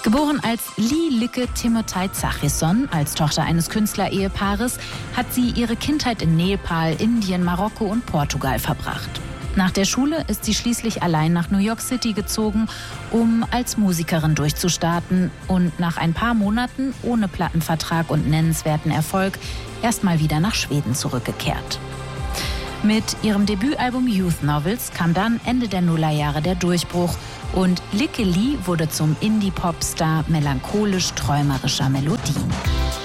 Geboren als Lee Lykke Timotei Zachrisson, als Tochter eines Künstlerehepaares, hat sie ihre Kindheit in Nepal, Indien, Marokko und Portugal verbracht. Nach der Schule ist sie schließlich allein nach New York City gezogen, um als Musikerin durchzustarten und nach ein paar Monaten ohne Plattenvertrag und nennenswerten Erfolg erstmal wieder nach Schweden zurückgekehrt. Mit ihrem Debütalbum Youth Novels kam dann Ende der Nullerjahre der Durchbruch und Lykke Li wurde zum Indie-Pop-Star melancholisch-träumerischer Melodien.